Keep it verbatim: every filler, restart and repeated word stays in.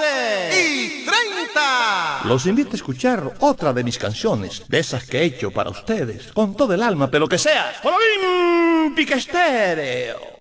doce y treinta. Los invito a escuchar otra de mis canciones, de esas que he hecho para ustedes, con todo el alma, pero que sea Olímpica Estéreo.